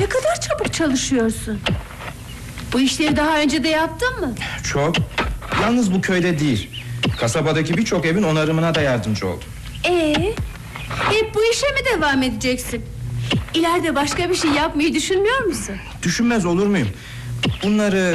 Ne kadar çabuk çalışıyorsun. Bu işleri daha önce de yaptın mı? Çok. Yalnız bu köyde değil, kasabadaki birçok evin onarımına da yardımcı oldum. Hep bu işe mi devam edeceksin? İleride başka bir şey yapmayı düşünmüyor musun? Düşünmez olur muyum? Bunları